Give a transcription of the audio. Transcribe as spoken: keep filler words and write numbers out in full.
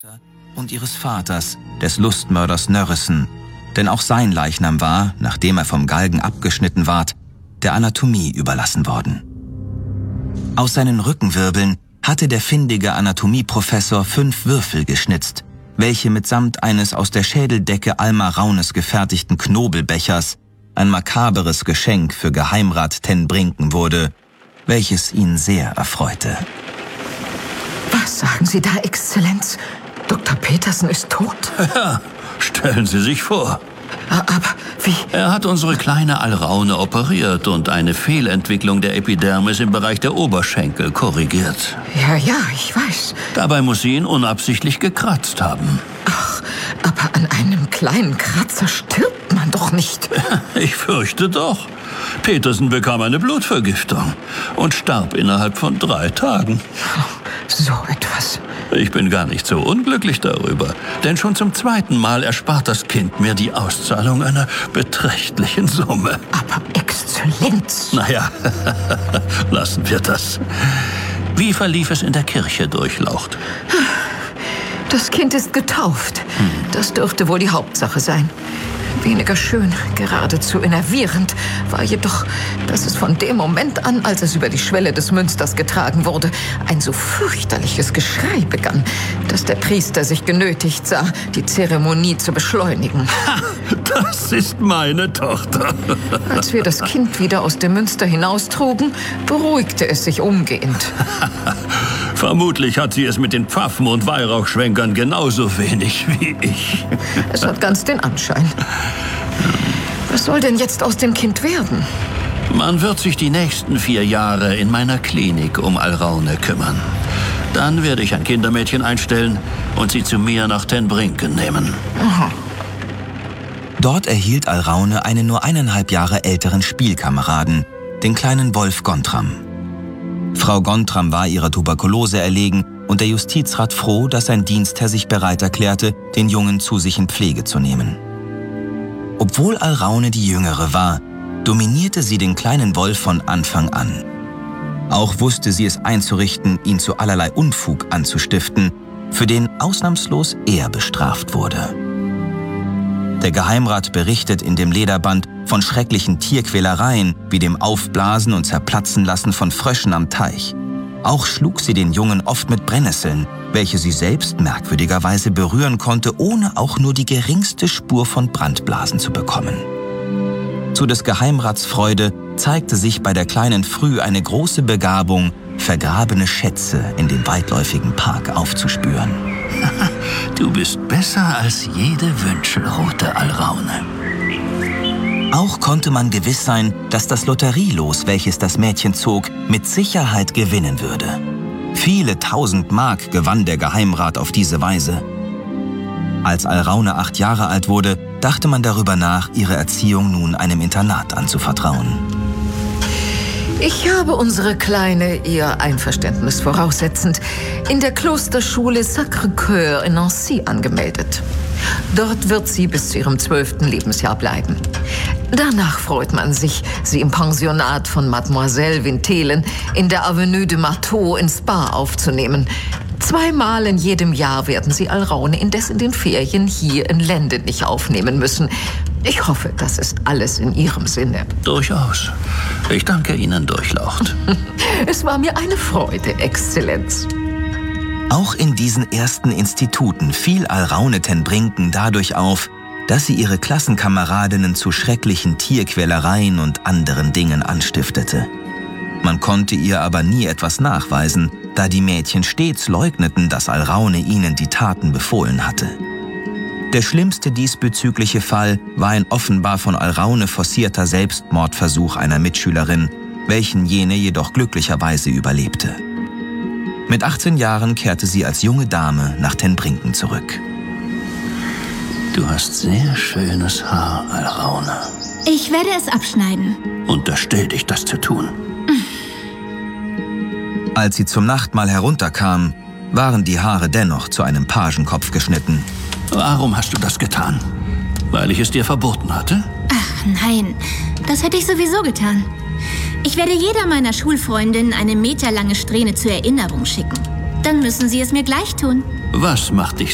und ihres Vaters, des Lustmörders Nörrissen, denn auch sein Leichnam war, nachdem er vom Galgen abgeschnitten ward, der Anatomie überlassen worden. Aus seinen Rückenwirbeln hatte der findige Anatomieprofessor fünf Würfel geschnitzt, welche mitsamt eines aus der Schädeldecke Alma Raunes gefertigten Knobelbechers ein makaberes Geschenk für Geheimrat ten Brinken wurde, welches ihn sehr erfreute. Was sagen Sie da, Exzellenz? Doktor Petersen ist tot? Ja, stellen Sie sich vor. Aber wie? Er hat unsere kleine Alraune operiert und eine Fehlentwicklung der Epidermis im Bereich der Oberschenkel korrigiert. Ja, ja, ich weiß. Dabei muss sie ihn unabsichtlich gekratzt haben. Ach, aber an einem kleinen Kratzer stirbt man doch nicht. Ich fürchte doch. Petersen bekam eine Blutvergiftung und starb innerhalb von drei Tagen. So etwas. Ich bin gar nicht so unglücklich darüber, denn schon zum zweiten Mal erspart das Kind mir die Auszahlung einer beträchtlichen Summe. Aber Exzellenz! Naja, lassen wir das. Wie verlief es in der Kirche, Durchlaucht? Das Kind ist getauft. Das dürfte wohl die Hauptsache sein. Weniger schön, geradezu enervierend, war jedoch, dass es von dem Moment an, als es über die Schwelle des Münsters getragen wurde, ein so fürchterliches Geschrei begann, dass der Priester sich genötigt sah, die Zeremonie zu beschleunigen. Ha, das ist meine Tochter. Als wir das Kind wieder aus dem Münster hinaustrugen, beruhigte es sich umgehend. Vermutlich hat sie es mit den Pfaffen und Weihrauchschwenkern genauso wenig wie ich. Es hat ganz den Anschein. Was soll denn jetzt aus dem Kind werden? Man wird sich die nächsten vier Jahre in meiner Klinik um Alraune kümmern. Dann werde ich ein Kindermädchen einstellen und sie zu mir nach ten Brinken nehmen. Aha. Dort erhielt Alraune einen nur eineinhalb Jahre älteren Spielkameraden, den kleinen Wolf Gontram. Frau Gontram war ihrer Tuberkulose erlegen und der Justizrat froh, dass sein Dienstherr sich bereit erklärte, den Jungen zu sich in Pflege zu nehmen. Obwohl Alraune die Jüngere war, dominierte sie den kleinen Wolf von Anfang an. Auch wusste sie es einzurichten, ihn zu allerlei Unfug anzustiften, für den ausnahmslos er bestraft wurde. Der Geheimrat berichtet in dem Lederband von schrecklichen Tierquälereien wie dem Aufblasen und Zerplatzenlassen von Fröschen am Teich. Auch schlug sie den Jungen oft mit Brennnesseln, welche sie selbst merkwürdigerweise berühren konnte, ohne auch nur die geringste Spur von Brandblasen zu bekommen. Zu des Geheimrats Freude zeigte sich bei der kleinen Früh eine große Begabung, vergrabene Schätze in dem weitläufigen Park aufzuspüren. Du bist besser als jede Wünschelrute, Alraune. Auch konnte man gewiss sein, dass das Lotterielos, welches das Mädchen zog, mit Sicherheit gewinnen würde. Viele tausend Mark gewann der Geheimrat auf diese Weise. Als Alraune acht Jahre alt wurde, dachte man darüber nach, ihre Erziehung nun einem Internat anzuvertrauen. Ich habe unsere Kleine, ihr Einverständnis voraussetzend, in der Klosterschule Sacré-Cœur in Nancy angemeldet. Dort wird sie bis zu ihrem zwölften Lebensjahr bleiben. Danach freut man sich, sie im Pensionat von Mademoiselle Vintelen in der Avenue de Marteau in Spa aufzunehmen. Zweimal in jedem Jahr werden sie Alraune indes in den Ferien hier in Lendenich aufnehmen müssen. Ich hoffe, das ist alles in Ihrem Sinne. Durchaus. Ich danke Ihnen, Durchlaucht. Es war mir eine Freude, Exzellenz. Auch in diesen ersten Instituten fiel Alraune ten Brinken dadurch auf, dass sie ihre Klassenkameradinnen zu schrecklichen Tierquälereien und anderen Dingen anstiftete. Man konnte ihr aber nie etwas nachweisen, da die Mädchen stets leugneten, dass Alraune ihnen die Taten befohlen hatte. Der schlimmste diesbezügliche Fall war ein offenbar von Alraune forcierter Selbstmordversuch einer Mitschülerin, welchen jene jedoch glücklicherweise überlebte. Mit achtzehn Jahren kehrte sie als junge Dame nach ten Brinken zurück. Du hast sehr schönes Haar, Alraune. Ich werde es abschneiden. Unterstell dich, das zu tun. Als sie zum Nachtmahl herunterkam, waren die Haare dennoch zu einem Pagenkopf geschnitten. Warum hast du das getan? Weil ich es dir verboten hatte? Ach nein, das hätte ich sowieso getan. Ich werde jeder meiner Schulfreundinnen eine meterlange Strähne zur Erinnerung schicken. Dann müssen sie es mir gleich tun. Was macht dich